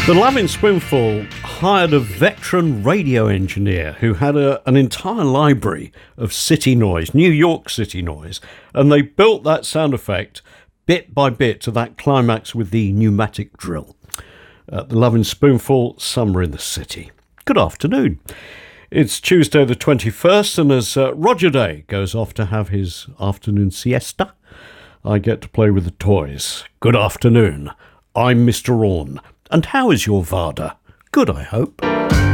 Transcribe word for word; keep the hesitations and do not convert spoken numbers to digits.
The Lovin' Spoonful hired a veteran radio engineer who had a, an entire library of city noise, New York city noise, and they built that sound effect bit by bit to that climax with the pneumatic drill. Uh, the Lovin' Spoonful, Summer in the City. Good afternoon. It's Tuesday the twenty-first, and as uh, Roger Day goes off to have his afternoon siesta, I get to play with the toys. Good afternoon. I'm Mister Orne. And how is your Vada? Good, I hope.